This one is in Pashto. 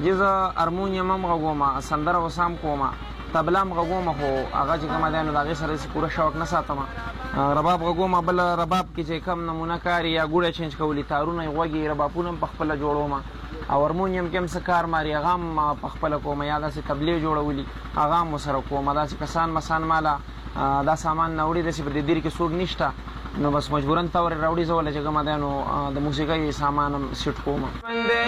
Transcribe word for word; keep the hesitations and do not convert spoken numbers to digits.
چې زه هارمونیم هم غږوم، سندره اوس هم کوم، طبله هم غږوم، خو هغه چې کومه دی نو د هغې سره داسې پوره شوق نه ساتم. رباب غږوم، بل رباب کې چې کم نمونه کار یا ګوډه چینج کولي، تارونه یې غوږې ربابونه هم په خپله جوړوم، او هارمونیم کې هم څه کار ماري هغه هم په خپله کوم، یا داسې طبلې جوړولي هغه هم ورسره کوم. داسې کسان مسان ماله دا سامان نه وړي، داسې په دې دیر کې څوک نشته، نو بس مجبورن طور یې راوړي، زه ولې چې کومه دی نو د موسیقۍ سامان هم سیټ کوم.